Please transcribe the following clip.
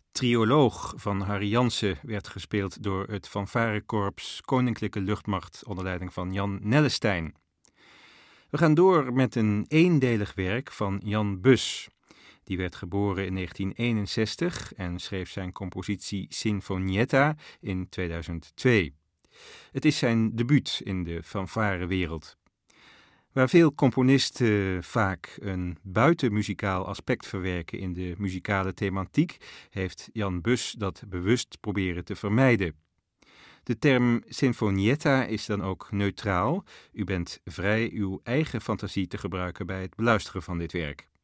Trioloog van Harry Jansen werd gespeeld door het fanfarekorps Koninklijke Luchtmacht onder leiding van Jan Nellestein. We gaan door met een eendelig werk van Jan Bus. Die werd geboren in 1961 en schreef zijn compositie Sinfonietta in 2002. Het is zijn debuut in de fanfarewereld. Waar veel componisten vaak een buitenmuzikaal aspect verwerken in de muzikale thematiek, heeft Jan Bus dat bewust proberen te vermijden. De term sinfonietta is dan ook neutraal. U bent vrij uw eigen fantasie te gebruiken bij het beluisteren van dit werk.